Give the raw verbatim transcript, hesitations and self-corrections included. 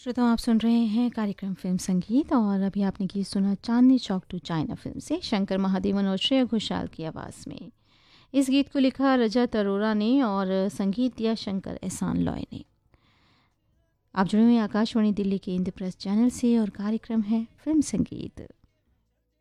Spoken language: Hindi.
श्रोताओं, आप सुन रहे हैं कार्यक्रम फिल्म संगीत और अभी आपने गीत सुना Chandni Chowk to China film से शंकर महादेवन और श्रेया घोषाल की आवाज़ में। इस गीत को लिखा रजत अरोरा ने और संगीत दिया शंकर एहसान लॉय ने। आप जुड़े हुए आकाशवाणी दिल्ली के इंद्रप्रस्थ चैनल से और कार्यक्रम है फिल्म संगीत।